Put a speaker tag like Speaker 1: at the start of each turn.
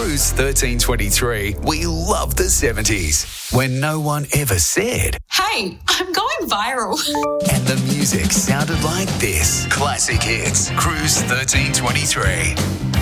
Speaker 1: Cruise 1323, we love the 70s, when no one ever said,
Speaker 2: "Hey, I'm going viral."
Speaker 1: and the music sounded like this. Classic Hits, Cruise 1323.